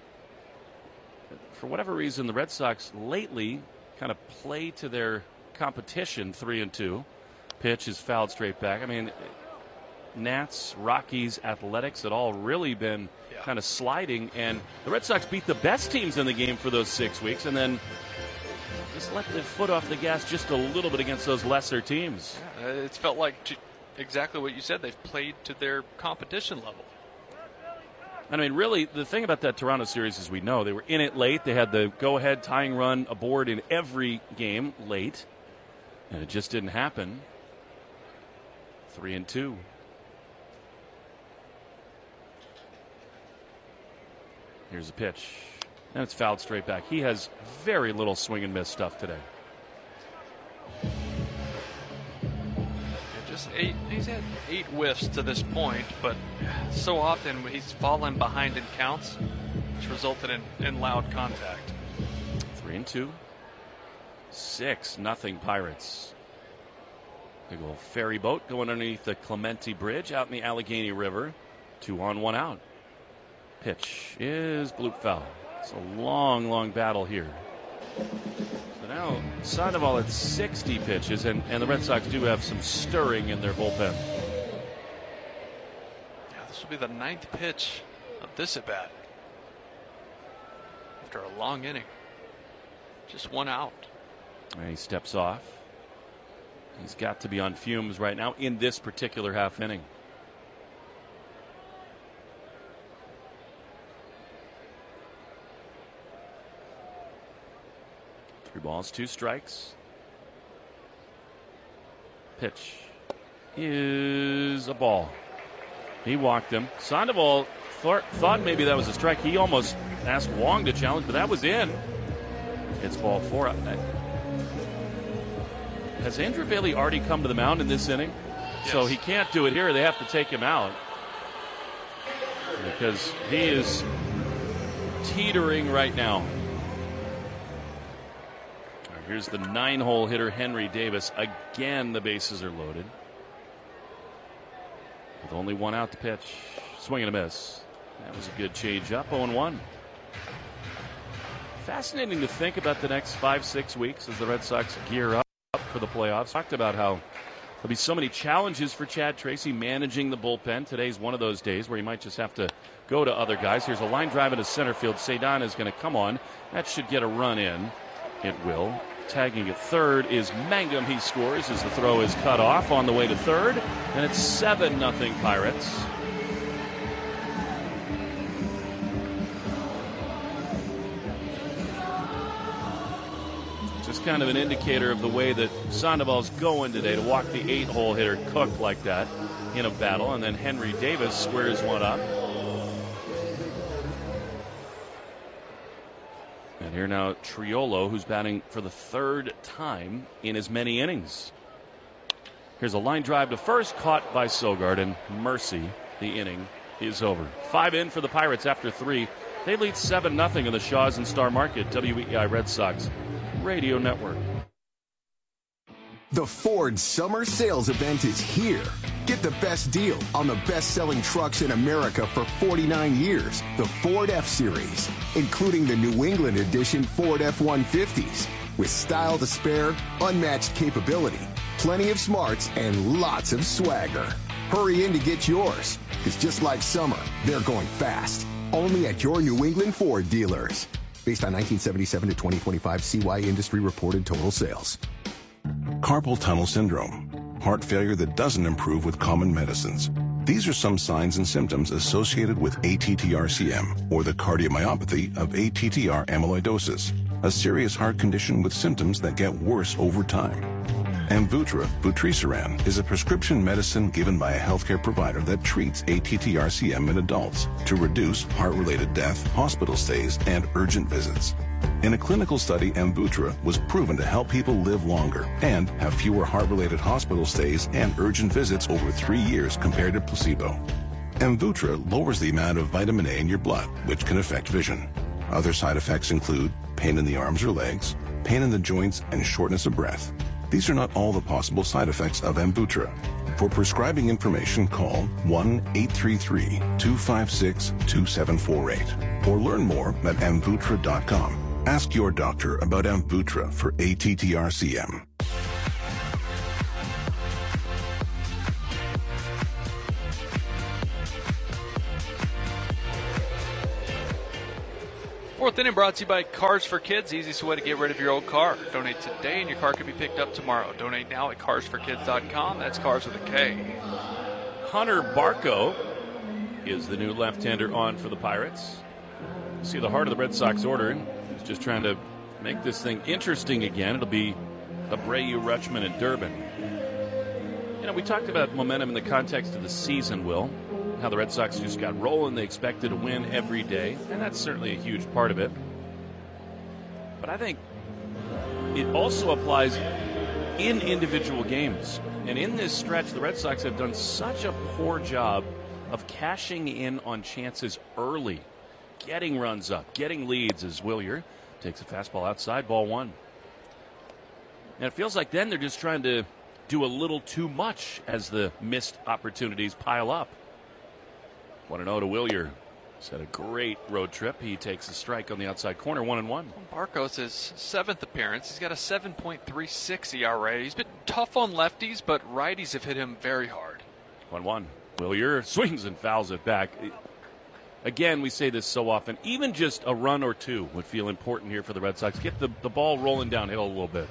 For whatever reason, the Red Sox lately kind of play to their competition, three and two. Pitch is fouled straight back. I mean, Nats, Rockies, Athletics had all really been yeah. kind of sliding, and the Red Sox beat the best teams in the game for those six weeks, and then just let the foot off the gas just a little bit against those lesser teams. Yeah, it's felt like exactly what you said. They've played to their competition level. I mean, really, the thing about that Toronto series is we know they were in it late. They had the go-ahead tying run aboard in every game late, and it just didn't happen. Three and two. Here's a pitch. And it's fouled straight back. He has very little swing and miss stuff today. Yeah, just eight. He's had eight whiffs to this point, but so often he's fallen behind in counts, which resulted in, in loud contact. Three and two. Six nothing Pirates. Big old ferry boat going underneath the Clemente Bridge out in the Allegheny River. Two on, one out. Pitch is bloop foul. It's a long, long battle here. So now Sandoval at sixty pitches, and, and the Red Sox do have some stirring in their bullpen. Yeah, this will be the ninth pitch of this at bat. After a long inning. Just one out. And he steps off. He's got to be on fumes right now in this particular half inning. Three balls, two strikes. Pitch is a ball. He walked him. Sandoval thought, thought maybe that was a strike. He almost asked Wong to challenge, but that was in. It's ball four. Has Andrew Bailey already come to the mound in this inning? Yes. So he can't do it here. They have to take him out because he is teetering right now. Here's the nine-hole hitter, Henry Davis. Again, the bases are loaded. With only one out to pitch. Swing and a miss. That was a good change-up. oh and one. Fascinating to think about the next five, six weeks as the Red Sox gear up for the playoffs. Talked about how there'll be so many challenges for Chad Tracy managing the bullpen. Today's one of those days where he might just have to go to other guys. Here's a line drive into center field. Cedon is going to come on. That should get a run in. It will. Tagging at third is Mangum. He scores as the throw is cut off on the way to third. And it's seven nothing Pirates. Just kind of an indicator of the way that Sandoval's going today to walk the eight-hole hitter Cook like that in a battle. And then Henry Davis squares one up. And here now Triolo, who's batting for the third time in as many innings. Here's a line drive to first, caught by Sogard, and mercy, the inning is over. Five in for the Pirates after three. They lead seven nothing in the Shaw's and Star Market W E I Red Sox Radio Network. The Ford Summer Sales Event is here. Get the best deal on the best-selling trucks in America for forty-nine years, the Ford F-Series, including the New England edition Ford F one fifties, with style to spare, unmatched capability, plenty of smarts, and lots of swagger. Hurry in to get yours, because just like summer, they're going fast. Only at your New England Ford dealers. Based on nineteen seventy-seven to twenty twenty-five C Y industry reported total sales. Carpal tunnel syndrome, heart failure that doesn't improve with common medicines. These are some signs and symptoms associated with A T T R C M, or the cardiomyopathy of A T T R amyloidosis, a serious heart condition with symptoms that get worse over time. Amvuttra vutrisiran is a prescription medicine given by a healthcare provider that treats A T T R C M in adults to reduce heart-related death, hospital stays, and urgent visits. In a clinical study, Amvuttra was proven to help people live longer and have fewer heart-related hospital stays and urgent visits over three years compared to placebo. Amvuttra lowers the amount of vitamin A in your blood, which can affect vision. Other side effects include pain in the arms or legs, pain in the joints, and shortness of breath. These are not all the possible side effects of Amvuttra. For prescribing information, call one eight three three, two five six, two seven four eight or learn more at amvuttra dot com. Ask your doctor about Amvuttra for A T T R C M. Fourth inning brought to you by Cars for Kids, easiest way to get rid of your old car. Donate today and your car can be picked up tomorrow. Donate now at cars for kids dot com. That's cars with a K. Hunter Barco is the new left-hander on for the Pirates. See the heart of the Red Sox order. He's just trying to make this thing interesting again. It'll be Abreu, Rutschman, and Durbin. You know, we talked about momentum in the context of the season, Will. How the Red Sox just got rolling. They expected to win every day, and that's certainly a huge part of it. But I think it also applies in individual games. And in this stretch, the Red Sox have done such a poor job of cashing in on chances early, getting runs up, getting leads as Willier takes a fastball outside, ball one. And it feels like then they're just trying to do a little too much as the missed opportunities pile up. one and oh to Willier. He's had a great road trip. He takes a strike on the outside corner, one and one. Barco's his seventh appearance. He's got a seven point three six E R A. He's been tough on lefties, but righties have hit him very hard. one one. Willier swings and fouls it back. Again, we say this so often. Even just a run or two would feel important here for the Red Sox. Get the, the ball rolling downhill a little bit.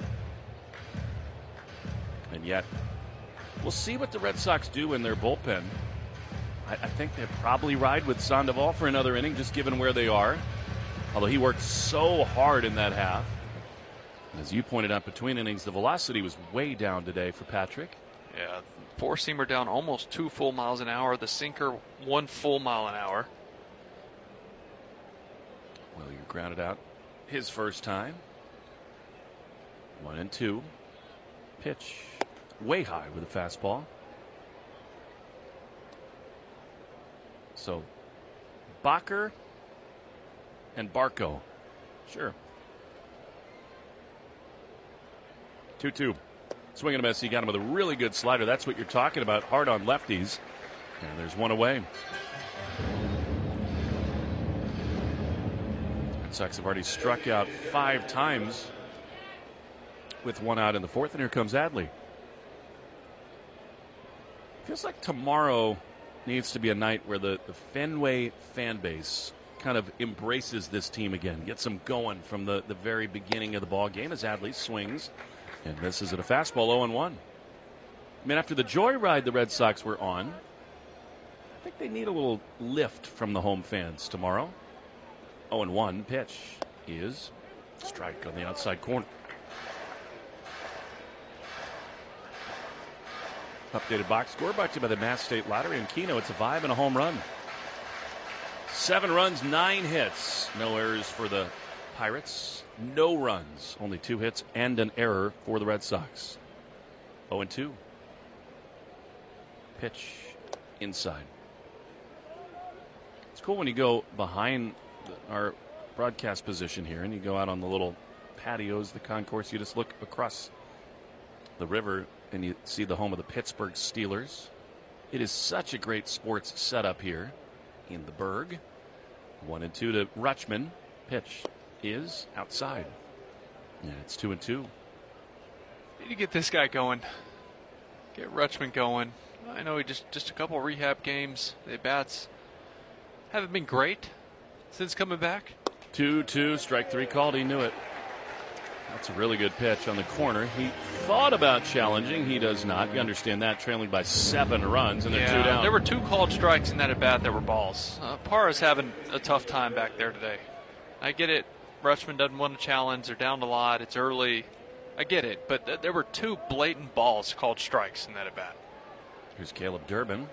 And yet, we'll see what the Red Sox do in their bullpen. I think they'll probably ride with Sandoval for another inning, just given where they are. Although he worked so hard in that half. As you pointed out, between innings, the velocity was way down today for Patrick. Yeah, four-seamer down almost two full miles an hour. The sinker, one full mile an hour. Well, you grounded out his first time. One and two. Pitch way high with a fastball. So, Bacher and Barco. Sure. two two. Swing and a miss. He got him with a really good slider. That's what you're talking about. Hard on lefties. And there's one away. Red Sox have already struck out five times with one out in the fourth. And here comes Adley. Feels like tomorrow needs to be a night where the, the Fenway fan base kind of embraces this team again, gets them going from the, the very beginning of the ball game as Adley swings and misses at a fastball. oh and one. I mean, after the joyride the Red Sox were on, I think they need a little lift from the home fans tomorrow. oh and one pitch is strike on the outside corner. Updated box score brought to you by the Mass State Lottery and Keno. It's a five and a home run. Seven runs, nine hits. No errors for the Pirates. No runs, only two hits and an error for the Red Sox. oh and two. Pitch inside. It's cool when you go behind our broadcast position here and you go out on the little patios, the concourse. You just look across the river and you see the home of the Pittsburgh Steelers. It is such a great sports setup here in the Berg. One and two to Rutschman. Pitch is outside. And it's two and two. Need to get this guy going. Get Rutschman going. I know he just just a couple rehab games. The bats haven't been great since coming back. two two, strike three called. He knew it. That's a really good pitch on the corner. He thought about challenging. He does not. You understand that. Trailing by seven runs, and they're yeah, two down. There were two called strikes in that at bat that were balls. Uh, Parra's having a tough time back there today. I get it. Rutschman doesn't want to challenge. They're down a lot. It's early. I get it, but th- there were two blatant balls called strikes in that at bat. Here's Caleb Durbin.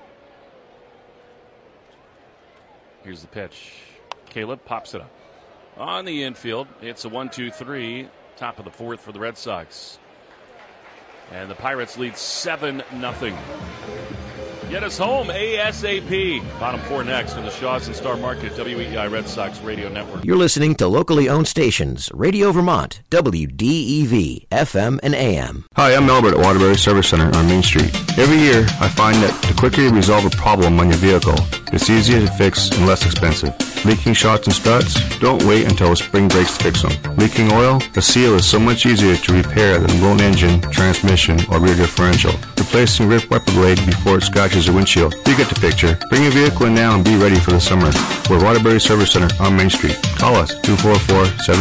Here's the pitch. Caleb pops it up. On the infield, it's a one two three, top of the fourth for the Red Sox. And the Pirates lead seven nothing. Get us home ASAP. Bottom four next in the Shaws and Star Market, W E I Red Sox Radio Network. You're listening to locally owned stations, Radio Vermont, W D E V, F M and A M. Hi, I'm Albert at Waterbury Service Center on Main Street. Every year, I find that the quicker you resolve a problem on your vehicle, it's easier to fix and less expensive. Leaking shocks and struts? Don't wait until the spring breaks to fix them. Leaking oil? The seal is so much easier to repair than a blown engine, transmission, or rear differential. Replacing ripped wiper blade before it scratches the windshield. You get the picture. Bring your vehicle in now and be ready for the summer. We're Waterbury Service Center on Main Street. Call us two four four, seven